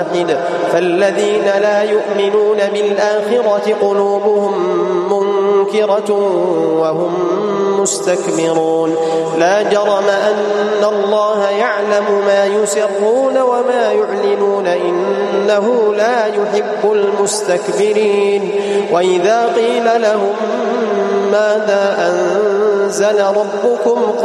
فالذين لا يؤمنون بالآخرة قلوبهم منكرة وهم مستكبرون لا جرم أن الله يعلم ما يسرون وما يعلنون إنه لا يحب المستكبرين وإذا قيل لهم ماذا أنزل ربكم